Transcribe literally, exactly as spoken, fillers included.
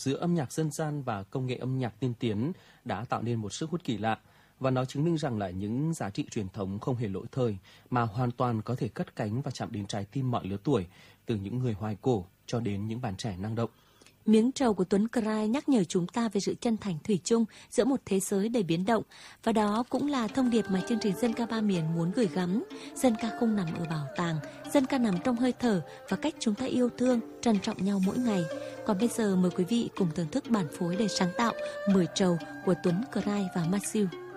giữa âm nhạc dân gian và công nghệ âm nhạc tiên tiến đã tạo nên một sức hút kỳ lạ. Và nó chứng minh rằng là những giá trị truyền thống không hề lỗi thời mà hoàn toàn có thể cất cánh và chạm đến trái tim mọi lứa tuổi, từ những người hoài cổ cho đến những bạn trẻ năng động. Miếng trầu của Tuấn Cry nhắc nhở chúng ta về sự chân thành thủy chung giữa một thế giới đầy biến động. Và đó cũng là thông điệp mà chương trình Dân ca ba miền muốn gửi gắm. Dân ca không nằm ở bảo tàng, dân ca nằm trong hơi thở và cách chúng ta yêu thương, trân trọng nhau mỗi ngày. Còn bây giờ mời quý vị cùng thưởng thức bản phối đầy sáng tạo Mười trầu của Tuấn Cry và Matthew.